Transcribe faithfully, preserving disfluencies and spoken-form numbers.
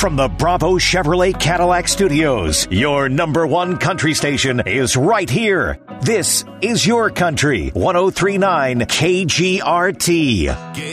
From the Bravo Chevrolet Cadillac Studios, your number one country station is right here. This is your country, one oh three point nine K G R T.